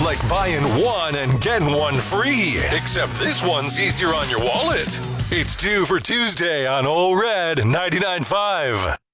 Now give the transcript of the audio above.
like buying one and getting one free. Except this one's easier on your wallet. It's 2 for Tuesday on Ole Red 99.5.